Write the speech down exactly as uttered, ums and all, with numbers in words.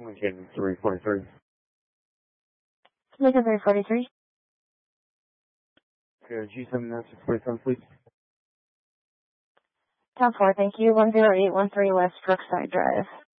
Lincoln three forty-three. Lincoln three forty-three. Okay, G seven nine six forty-seven, please. Town four, thank you. one zero eight one three West Brookside Drive.